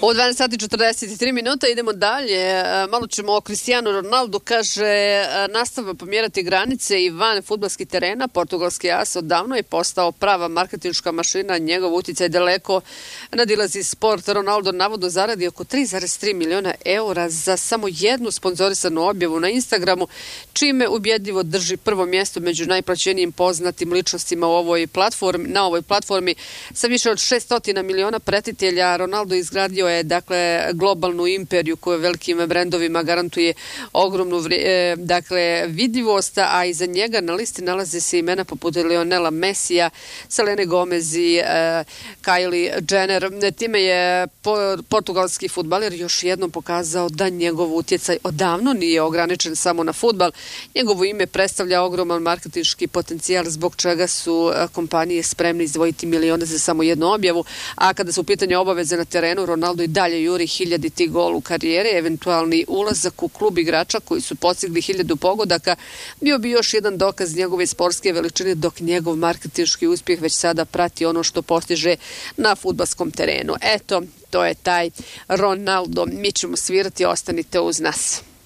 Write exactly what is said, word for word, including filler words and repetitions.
U dvanaest sati četrdeset tri minuta idemo dalje. Malo ćemo o Cristiano Ronaldu. Kaže, nastavlja pomjerati granice i van fudbalskih terena. Portugalski as odavno je postao prava marketinška mašina. Njegov utjecaj daleko nadilazi sport. Ronaldo navodno zaradi oko tri zarez tri miliona eura za samo jednu sponzorisanu objavu na Instagramu, čime ubjedljivo drži prvo mjesto među najplaćenijim poznatim ličnostima u ovoj platformi, na ovoj platformi. Sa više od šessto miliona pratitelja Ronaldo izgradio je dakle globalnu imperiju koja velikim brendovima garantuje ogromnu vri, dakle vidljivost, a iza njega na listi nalaze se imena poput Lionela Messija, Selene Gomez i e, Kylie Jenner. Time je po, portugalski fudbaler još jednom pokazao da njegov utjecaj odavno nije ograničen samo na fudbal. Njegovo ime predstavlja ogroman marketinški potencijal zbog čega su kompanije spremne izdvojiti milione za samo jednu objavu, a kada su u pitanju obaveze na terenu, Ronaldo i dalje juri hiljaditi gol u karijeri. Eventualni ulazak u klub igrača koji su postigli hiljadu pogodaka bio bi još jedan dokaz njegove sportske veličine, dok njegov marketinški uspjeh već sada prati ono što postiže na fudbalskom terenu. Eto, to je taj Ronaldo. Mi ćemo svirati, ostanite uz nas.